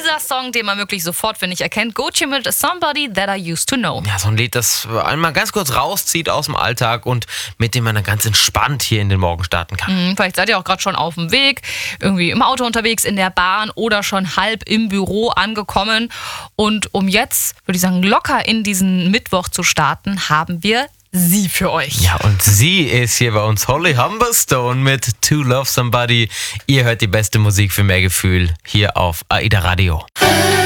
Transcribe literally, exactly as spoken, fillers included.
dieser Song, den man wirklich sofort, finde ich, erkennt. Gucci mit Somebody That I Used to Know. Ja, so ein Lied, das einmal ganz kurz rauszieht aus dem Alltag und mit dem man dann ganz entspannt hier in den Morgen starten kann. Mhm, vielleicht seid ihr auch gerade schon auf dem Weg, irgendwie im Auto unterwegs, in der Bahn oder schon halb im Büro angekommen. Und um jetzt, würde ich sagen, locker in diesen Mittwoch zu starten, haben wir sie für euch. Ja, und sie ist hier bei uns, Holly Humberstone mit To Love Somebody. Ihr hört die beste Musik für mehr Gefühl hier auf AIDA Radio.